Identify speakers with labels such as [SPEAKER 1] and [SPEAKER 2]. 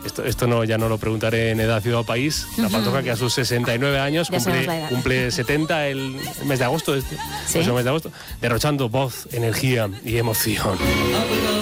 [SPEAKER 1] esto no, ya no lo preguntaré en Edad Ciudad o País. La Pantoja, que a sus 69 años cumple 70 el mes de agosto,
[SPEAKER 2] ¿Sí?
[SPEAKER 1] el mes de agosto, derrochando voz, energía y emoción.